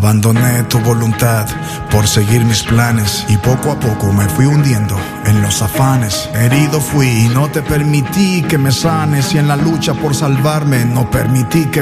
Abandoné tu voluntad por seguir mis planes y poco a poco me fui hundiendo en los afanes. Herido fui y no te permití que me sanes, y en la lucha por salvarme no permití que